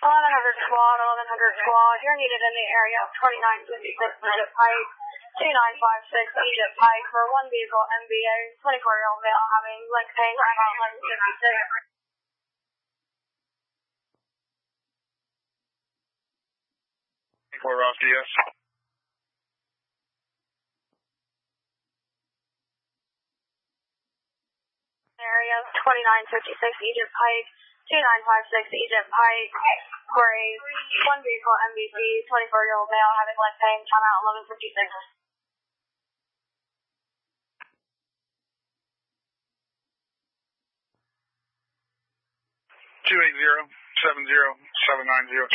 1100 squad, 1100 squad. You're needed in the area of 2956 Egypt Pike, 2956 Egypt Pike for one vehicle MBA, 24-year-old male having leg pain, about 1156. Ross, yes. Area 2956 Egypt Pike, 2956 Egypt Pike, Graves, one vehicle MBC, 24-year-old male having leg pain, time out 1156. 280-70-790.